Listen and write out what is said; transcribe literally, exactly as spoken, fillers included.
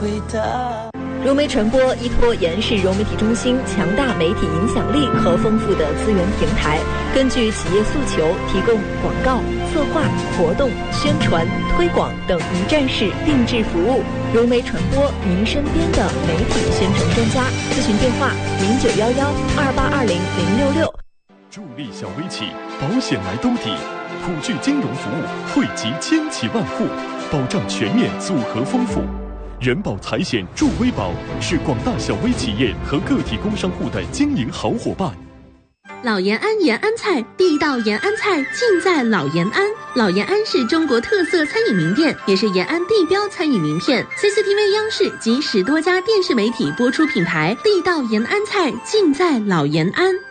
回答。 融媒传播依托延世融媒体中心强大媒体影响力和丰富的资源平台，根据企业诉求提供广告、策划、活动、宣传、推广等一站式定制服务。融媒传播，您身边的媒体宣传专家。咨询电话：零九幺幺二八二零零六六。 助力小微企，保险来兜底，普聚金融服务惠及千企万户，保障全面，组合丰富。人保财险助微保是广大小微企业和个体工商户的经营好伙伴。 老延安延安菜，地道延安菜尽在老延安。老延安是中国特色餐饮名店，也是延安地标餐饮名片。C C T V 央视及十多家电视媒体播出品牌，地道延安菜尽在老延安。